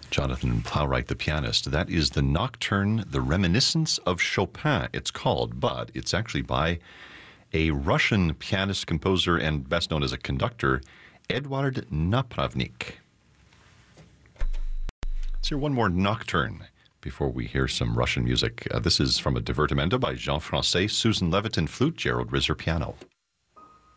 Jonathan Plowright, the pianist. That is the Nocturne, the Reminiscence of Chopin, it's called, but it's actually by a Russian pianist, composer, and best known as a conductor, Eduard Napravnik. Let's hear one more Nocturne before we hear some Russian music. This is from a Divertimento by Jean Francais, Susan Leviton, flute, Gerald Rizzer, piano.